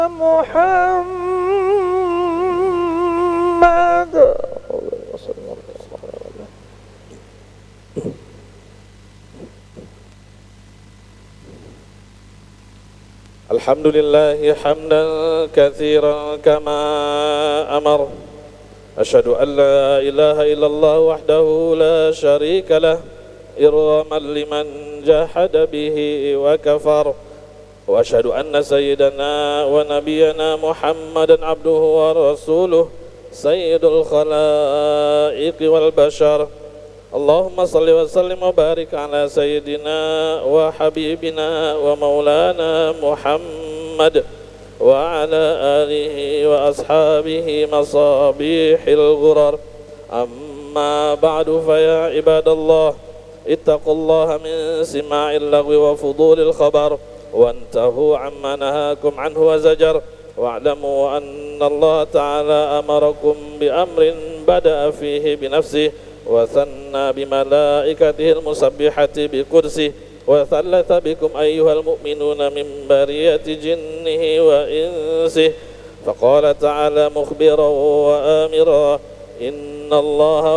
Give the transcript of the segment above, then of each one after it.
محمد. الحمد لله حمدا كثيرا كما أمر. أشهد أن لا إله إلا الله وحده لا شريك له إرغاما لمن جحد به وكفر. وأشهد أن سيدنا ونبينا محمدا عبده ورسوله سيد الخلائق والبشر. اللهم صل وسلم وبارك على سيدنا وحبيبنا ومولانا محمد وعلى آله وأصحابه مصابيح الغرر. أما بعد فيا عباد الله اتقوا الله من سماع اللغو وفضول الخبر وانتهوا عما نهاكم عنه وزجر. واعلموا أن الله تعالى أمركم بأمر بدأ فيه بنفسه وثنى بملائكته المسبحة بقدسه وثلث بكم أيها المؤمنون من برية جنه وإنسه. فقال تعالى مخبرا وآمرا إن الله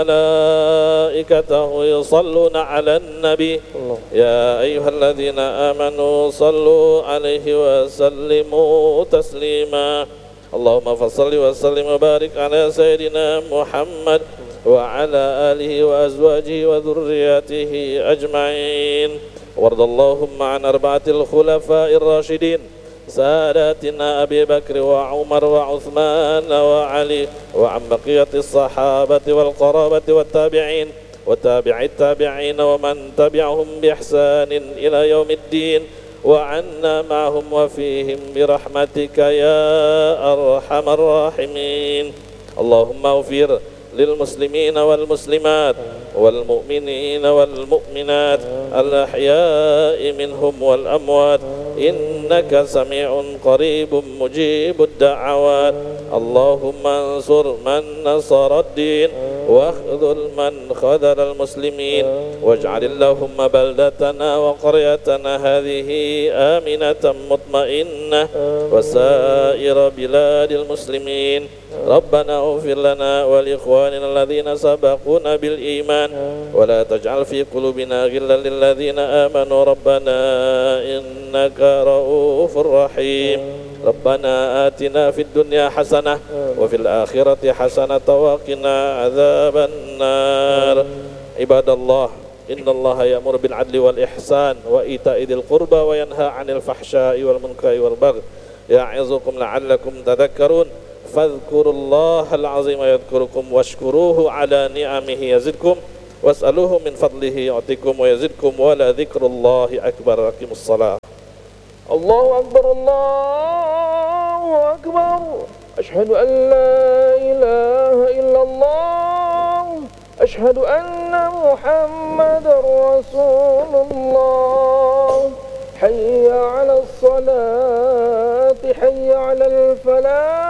وملائكته يصلون على النبي يا أيها الذين آمنوا صلوا عليه وسلموا تسليما. اللهم فصل وسلم وبارك على سيدنا محمد وعلى آله وأزواجه وذرياته أجمعين. وارض اللهم عن أربعة الخلفاء الراشدين ساداتنا أبي بكر وعمر وعثمان وعلي وعن بقية الصحابة والقرابة والتابعين وتابع التابعين ومن تبعهم بإحسان إلى يوم الدين وعنا معهم وفيهم برحمتك يا أرحم الراحمين. اللهم اغفر للمسلمين والمسلمات والمؤمنين والمؤمنات الأحياء منهم والأموات إنك سميع قريب مجيب الدعوات. اللهم انصر من نصر الدين واخذل من خذل المسلمين واجعل اللهم بلدتنا وقريتنا هذه آمنة مطمئنة وسائر بلاد المسلمين. ربنا اغفر لنا ولإخواننا الذين سبقونا بالإيمان ولا تجعل في قلوبنا غلا للذين آمنوا ربنا إنك رؤوف رحيم. ربنا آتنا في الدنيا حسنة وفي الآخرة حسنة وقنا عذاب النار. عباد الله إن الله يأمر بالعدل والإحسان وإيتاء ذي القربى وينهى عن الفحشاء والمنكر والبغي يعظكم لعلكم تذكرون. فاذكروا الله العظيم يذكركم واشكروه على نعمه يزدكم واسألوه من فضله يعطيكم ويزدكم ولذكر الله أكبر. أقيموا الصلاة. الله أكبر الله أكبر. أشهد أن لا إله إلا الله. أشهد أن محمد رسول الله. حي على الصلاة حي على الفلاح